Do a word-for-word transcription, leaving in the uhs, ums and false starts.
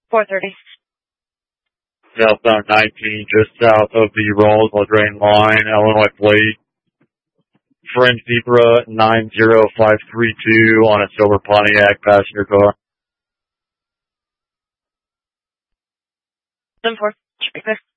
four thirty. Southbound nineteen, just south of the Rawls Lagrange line, Illinois plate. Fringe Zebra nine zero five three two on a silver Pontiac passenger car. seven four.